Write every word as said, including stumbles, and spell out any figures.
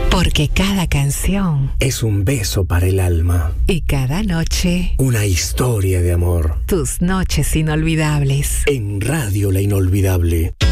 Porque cada canción es un beso para el alma. Y cada noche una historia de amor. Tus noches inolvidables. En Radio La Inolvidable.